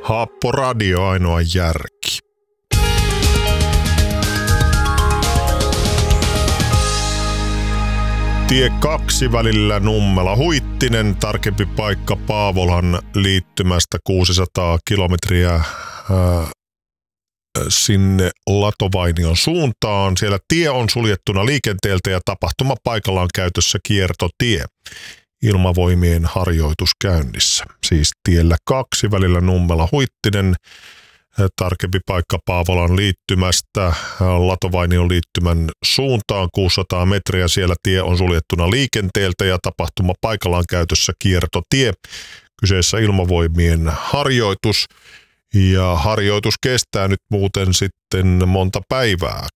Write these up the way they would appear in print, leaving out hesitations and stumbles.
Haappo Radio, ainoa järki. Tie 2 välillä Nummela-Huittinen, tarkempi paikka Paavolan liittymästä 600 kilometriä sinne Latovainion suuntaan. Siellä tie on suljettuna liikenteeltä ja tapahtumapaikalla on käytössä kiertotie. Ilmavoimien harjoitus käynnissä. Siis tiellä 2 välillä Nummela-Huittinen, tarkempi paikka Paavolan liittymästä Latovainion liittymän suuntaan 600 metriä. Siellä tie on suljettuna liikenteeltä ja tapahtumapaikalla on käytössä kiertotie. Kyseessä Ilmavoimien harjoitus. Ja harjoitus kestää nyt muuten sitten monta päivää,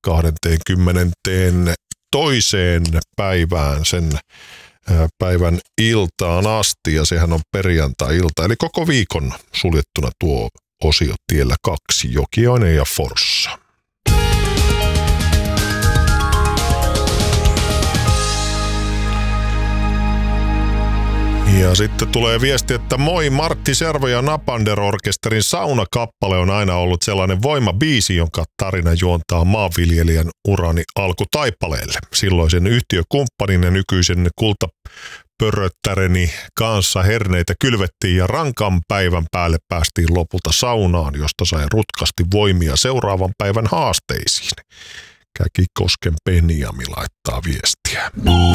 22. päivään sen päivän iltaan asti, ja sehän on perjantai-ilta, eli koko viikon suljettuna tuo osio tiellä 2, Jokioinen ja Forssa. Ja sitten tulee viesti, että moi, Martti Servo ja Napander-orkesterin Saunakappale on aina ollut sellainen voimabiisi, jonka tarina juontaa maanviljelijän urani alkutaipaleelle. Silloisen yhtiökumppanin ja nykyisen kultapöröttäreni kanssa herneitä kylvettiin ja rankan päivän päälle päästiin lopulta saunaan, josta sai rutkasti voimia seuraavan päivän haasteisiin. Käkikosken Benjami laittaa viestiä.